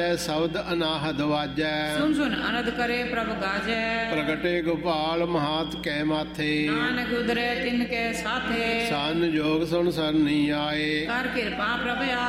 ਸਾਜੈ ਸ਼ਬਦ ਅਨਾਹਦ ਵਾਜੈ। ਸੁਨ ਸੁਨ ਅਨੰਦ ਕਰੇ ਪ੍ਰਭ ਗਾਜੈ। ਪ੍ਰਗਟੇ ਗੋਪਾਲ ਮਹਾਤ ਕੈ ਮਾਥੇ। ਨਾਨਕ ਉਦਰੈ ਤਿਨ ਕੈ ਸਾਥੇ। ਸੰਜੋਗ ਸੁਨ ਸਰਨੀ ਆਏ। ਕਰ ਕਿਰਪਾ ਪ੍ਰਭ